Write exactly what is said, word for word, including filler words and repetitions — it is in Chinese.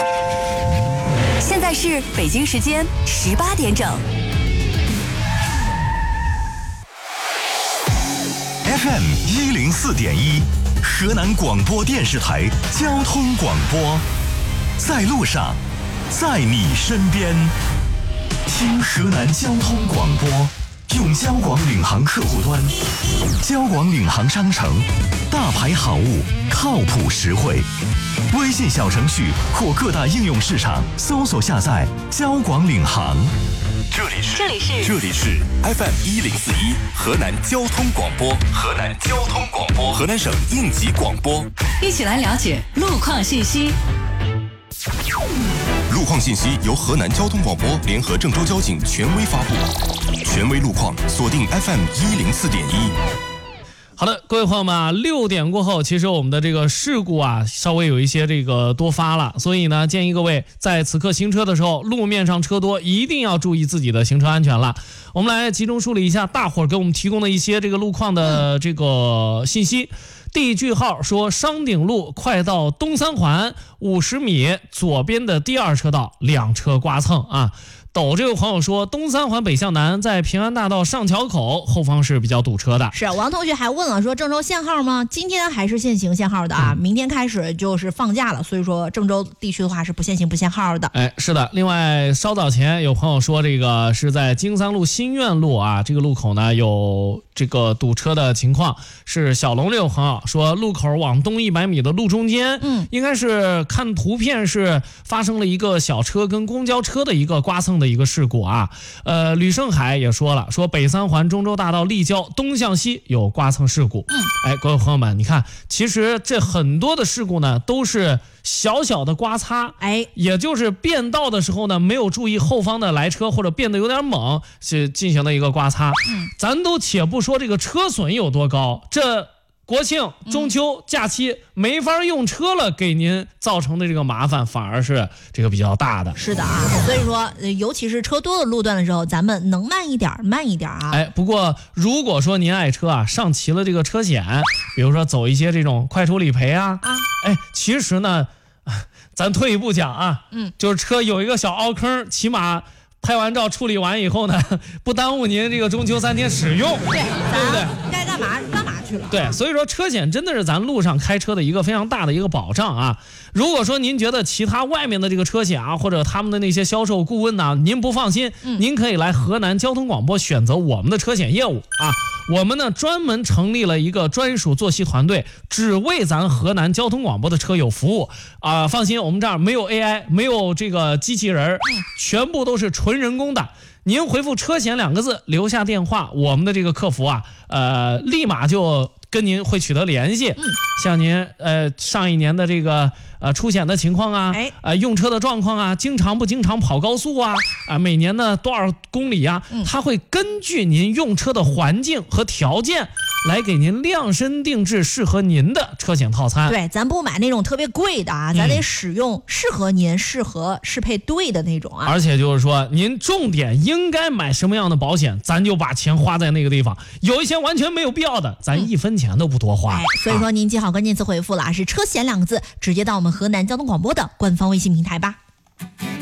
现在是北京时间十八点整。 F M 一零四点一，河南广播电视台交通广播，在路上，在你身边，听河南交通广播，用交广领航客户端，交广领航商城，大牌好物，靠谱实惠。微信小程序或各大应用市场搜索下载交广领航。这里是这里是这里是 F M 一零四一河南交通广播，河南交通广播，河南省应急广播。 一起来了解路况信息。 路况信息由河南交通广播联合郑州交警权威发布，权威路况锁定 F M 一零四点一。 好的，各位朋友们啊，六点过后，其实我们的这个事故啊，稍微有一些这个多发了，所以呢，建议各位在此刻行车的时候，路面上车多，一定要注意自己的行车安全了。我们来集中梳理一下大伙儿给我们提供的一些这个路况的这个信息。第一句号说，商鼎路快到东三环五十米左边的第二车道，两车刮蹭啊。抖这个朋友说，东三环北向南，在平安大道上桥口后方是比较堵车的。 是王同学还问了，说郑州限号吗？今天还是限行限号的啊、嗯，明天开始就是放假了，所以说郑州地区的话是不限行不限号的。 哎，是的。另外，稍早前有朋友说，这个是在京三路新苑路啊，这个路口呢有这个堵车的情况。是小龙这个朋友说，路口往东一百米的路中间，嗯，应该是看图片是发生了一个小车跟公交车的一个刮蹭的一个事故啊。呃，吕胜海也说了，说北三环中州大道立交东向西有刮蹭事故。嗯，哎，各位朋友们，你看，其实这很多的事故呢都是小小的刮擦，哎，也就是变道的时候呢没有注意后方的来车，或者变得有点猛，是进行了一个刮擦。嗯，咱都且不说这个车损有多高，这国庆、中秋假期没法用车了，给您造成的这个麻烦反而是这个比较大的。 是的啊，所以说，尤其是车多的路段的时候，咱们能慢一点，慢一点啊。 哎，不过如果说您爱车啊，上齐了这个车险，比如说走一些这种快处理赔啊，啊，哎，其实呢，咱退一步讲啊，嗯，就是车有一个小凹坑，起码拍完照处理完以后呢，不耽误您这个中秋三天使用，对，对不对？ 该干嘛干嘛去了。 对，所以说车险真的是咱路上开车的一个非常大的一个保障啊。如果说您觉得其他外面的这个车险啊，或者他们的那些销售顾问呢，您不放心，嗯、您可以来河南交通广播选择我们的车险业务啊。我们呢专门成立了一个专属作息团队，只为咱河南交通广播的车友服务啊、呃！放心，我们这儿没有 A I， 没有这个机器人，全部都是纯人工的。您回复车险两个字，留下电话，我们的这个客服啊，呃，立马就跟您会取得联系。嗯，像您呃上一年的这个呃出险的情况啊，哎，呃用车的状况啊，经常不经常跑高速啊，啊、呃、每年的多少公里啊，嗯，它会根据您用车的环境和条件来给您量身定制适合您的车险套餐。 对，咱不买那种特别贵的啊，咱得使用适合您、适合适配对的那种啊。 而且就是说，您重点应该买什么样的保险，咱就把钱花在那个地方。有一些完全没有必要的，咱一分钱都不多花。 哎，所以说您记好关键词回复了，是车险两个字，直接到我们河南交通广播的官方微信平台吧。